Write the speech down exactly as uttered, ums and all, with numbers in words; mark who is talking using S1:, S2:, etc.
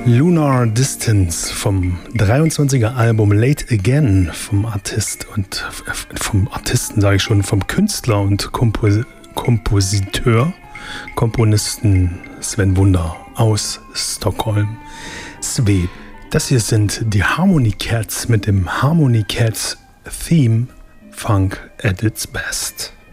S1: Lunar Distance vom dreiundzwanziger Album Late Again vom Artist und vom Artisten, sage ich schon, vom Künstler und Kompos- Kompositeur, Komponisten Sven Wunder aus Stockholm, Schweden. Das hier sind die Harmony Cats mit dem Harmony Cats Theme Funk at its best.